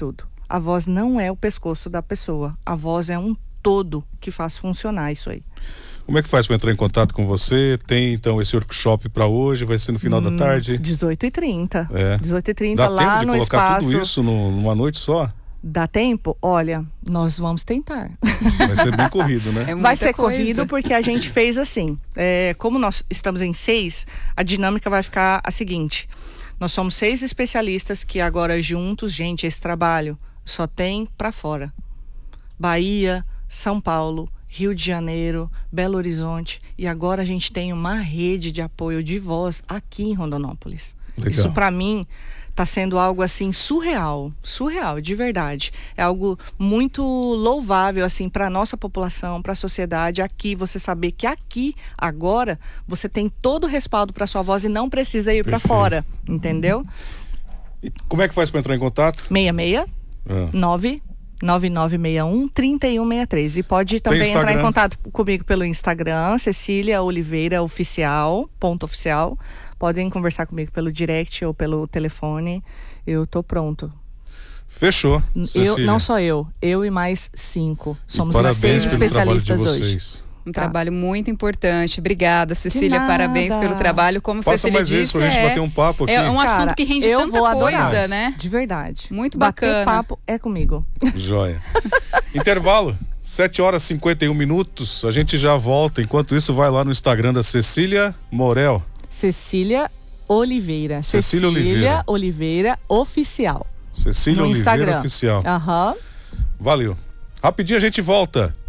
tudo. A voz não é o pescoço da pessoa. A voz é um todo que faz funcionar isso aí. Como é que faz para entrar em contato com você? Tem então esse workshop para hoje, vai ser no final da tarde? 18h30. É. 18h30 Dá lá tempo de no colocar espaço. tudo isso numa noite só? Dá tempo? Olha, nós vamos tentar. Vai ser bem corrido, né? Vai ser corrido porque a gente fez assim. Como nós estamos em 6, a dinâmica vai ficar a seguinte. Nós somos 6 especialistas que agora juntos, gente, esse trabalho só tem pra fora. Bahia, São Paulo, Rio de Janeiro, Belo Horizonte, e agora a gente tem uma rede de apoio de voz aqui em Rondonópolis. Legal. Isso para mim tá sendo algo assim surreal, de verdade. É algo muito louvável assim para nossa população, para a sociedade aqui, você saber que aqui agora você tem todo o respaldo para sua voz e não precisa ir para fora, entendeu? E como é que faz para entrar em contato? 66 9961-3163. E pode também entrar em contato comigo pelo Instagram, Cecília Oliveira Oficial, _oficial. Podem conversar comigo pelo direct ou pelo telefone. Eu tô pronto. Fechou, Cecília. Não só eu e mais 5. Somos parabéns 6 especialistas pelo trabalho de hoje. vocês. Um trabalho muito importante. Obrigada, Cecília. Parabéns pelo trabalho. Como Passa Cecília mais vezes disse, pra gente bater um papo aqui. É um assunto que rende tanta coisa, né? De verdade. Muito bater bacana. papo é comigo. Joia. Intervalo, 7h51. A gente já volta. Enquanto isso, vai lá no Instagram da Cecília Morel. Cecília Oliveira. Cecília Oliveira Oficial. Cecília no Oliveira Instagram. Oficial. Aham. Valeu. Rapidinho a gente volta.